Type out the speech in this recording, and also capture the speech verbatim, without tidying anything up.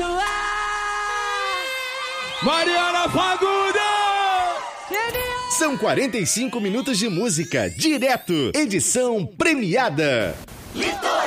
Mariana Fagundes! São quarenta e cinco minutos de música, direto, edição premiada.